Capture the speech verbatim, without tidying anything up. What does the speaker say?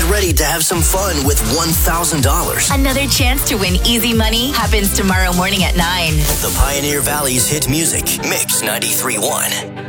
ready to have some fun with one thousand dollars. Another chance to win easy money happens tomorrow morning at nine. The Pioneer Valley's hit music, Mix ninety-three point one.